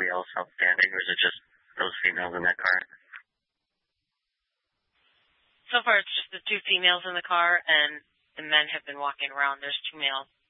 anybody else outstanding, or is it just those females in that car? So far, it's just the two females in the car, and the men have been walking around. There's two males.